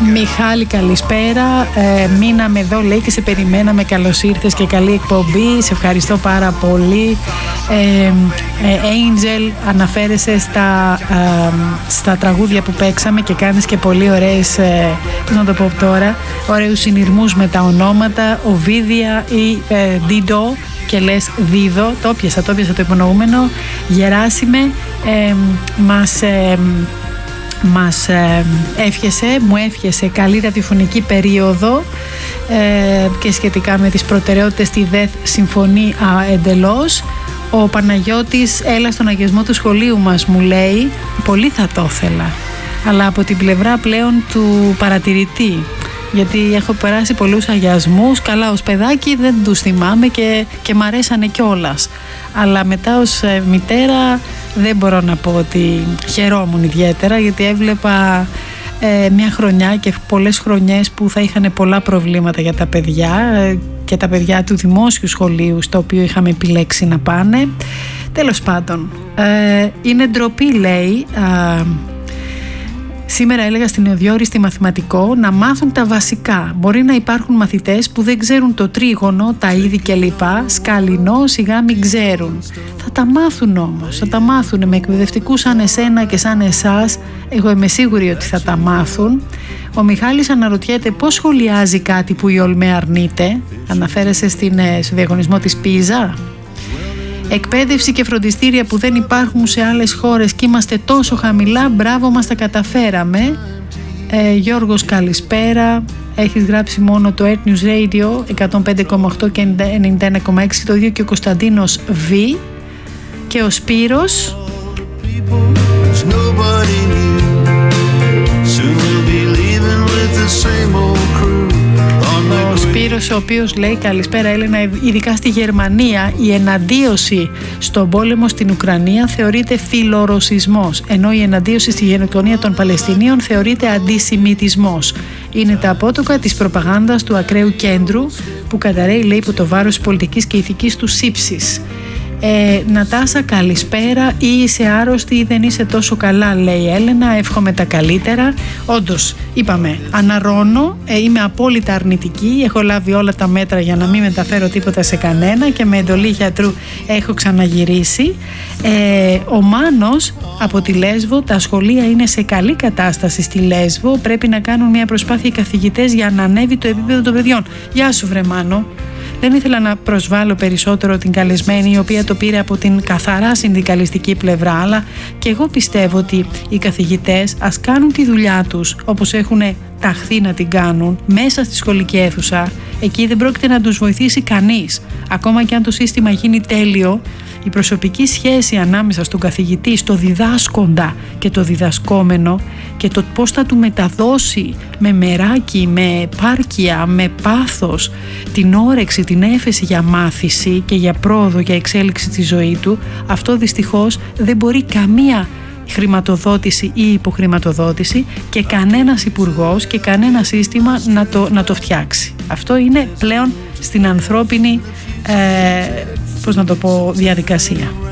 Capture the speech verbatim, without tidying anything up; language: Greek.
Μιχάλη, καλησπέρα. Ε, μείναμε εδώ, λέει, και σε περιμέναμε. Καλώς ήρθες και καλή εκπομπή. Σε ευχαριστώ πάρα πολύ. Ε, ε, Angel, αναφέρεσαι στα, ε, στα τραγούδια που παίξαμε και κάνεις και πολύ ωραίες, ε, πώς να το πω τώρα, ωραίους συνειρμούς με τα ονόματα. Οβίδια ή ε, Ντίντο, και λες Δίδο. Το πιασα, το πιασα το υπονοούμενο. Γεράσιμε, ε, μας... Ε, μας ε, εύχεσαι, μου εύχεσαι καλή ραδιοφωνική περίοδο ε, και σχετικά με τις προτεραιότητες τη ΔΕΘ συμφωνεί α, εντελώς. Ο Παναγιώτης, έλα στον αγιασμό του σχολείου μας, μου λέει, πολύ θα το ήθελα, αλλά από την πλευρά πλέον του παρατηρητή, γιατί έχω περάσει πολλούς αγιασμούς. Καλά, ως παιδάκι δεν τους θυμάμαι και, και μ' αρέσανε κιόλας, αλλά μετά ως ε, μητέρα δεν μπορώ να πω ότι χαιρόμουν ιδιαίτερα, γιατί έβλεπα ε, μια χρονιά και πολλές χρονιές που θα είχαν πολλά προβλήματα για τα παιδιά ε, και τα παιδιά του δημόσιου σχολείου στο οποίο είχαμε επιλέξει να πάνε. Τέλος πάντων, ε, είναι ντροπή, λέει, ε, σήμερα έλεγα στην Ιωδιόριστη μαθηματικό, να μάθουν τα βασικά. Μπορεί να υπάρχουν μαθητές που δεν ξέρουν το τρίγωνο, τα είδη κλπ. Σκαλινό, σιγά μην ξέρουν. Θα τα μάθουν όμως, θα τα μάθουν με εκπαιδευτικούς σαν εσένα και σαν εσάς. Εγώ είμαι σίγουρη ότι θα τα μάθουν. Ο Μιχάλης αναρωτιέται πώς σχολιάζει κάτι που η ΟΛΜΕ αρνείται. Αναφέρεσαι στην, στο διαγωνισμό της Πίζα. Εκπαίδευση και φροντιστήρια που δεν υπάρχουν σε άλλες χώρες και είμαστε τόσο χαμηλά, μπράβο μας, τα καταφέραμε. ε, Γιώργος, καλησπέρα. Έχεις γράψει μόνο το Earth News Radio εκατόν πέντε κόμμα οκτώ και ενενήντα ένα κόμμα έξι, το ίδιο και ο Κωνσταντίνος Β και ο Σπύρος. Ο Σπύρος, ο οποίος λέει καλησπέρα Έλενα, ειδικά στη Γερμανία η εναντίωση στον πόλεμο στην Ουκρανία θεωρείται φιλορωσισμός, ενώ η εναντίωση στη γενοκτονία των Παλαιστινίων θεωρείται αντισημιτισμός. Είναι τα απότοκα της προπαγάνδας του ακραίου κέντρου που καταραίει, λέει, υπό το βάρος της πολιτικής και ηθικής του σύψης. Ε, Νατάσα, καλησπέρα. Ή είσαι άρρωστη ή δεν είσαι τόσο καλά, λέει η Έλενα. Εύχομαι τα καλύτερα. Όντως, είπαμε, αναρρώνω, ε, είμαι απόλυτα αρνητική. Έχω λάβει όλα τα μέτρα για να μην μεταφέρω τίποτα σε κανένα και με εντολή γιατρού έχω ξαναγυρίσει. Ε, ο Μάνος από τη Λέσβο, τα σχολεία είναι σε καλή κατάσταση στη Λέσβο. Πρέπει να κάνουν μια προσπάθεια οι καθηγητές για να ανέβει το επίπεδο των παιδιών. Γεια σου, βρε Μάνο. Δεν ήθελα να προσβάλλω περισσότερο την καλεσμένη, η οποία το πήρε από την καθαρά συνδικαλιστική πλευρά, αλλά και εγώ πιστεύω ότι οι καθηγητές ας κάνουν τη δουλειά τους όπως έχουν ταχθεί να την κάνουν μέσα στη σχολική αίθουσα. Εκεί δεν πρόκειται να τους βοηθήσει κανείς. Ακόμα και αν το σύστημα γίνει τέλειο, η προσωπική σχέση ανάμεσα στον καθηγητή, στο διδάσκοντα και το διδασκόμενο και το πώς θα του μεταδώσει με μεράκι, με πάρκια, με πάθος την όρεξη, την έφεση για μάθηση και για πρόοδο, για εξέλιξη της ζωή του, αυτό δυστυχώς δεν μπορεί καμία χρηματοδότηση ή υποχρηματοδότηση και κανένας υπουργός και κανένα σύστημα να το, να το φτιάξει. Αυτό είναι πλέον στην ανθρώπινη ε, πώς να το πω, διαδικασία.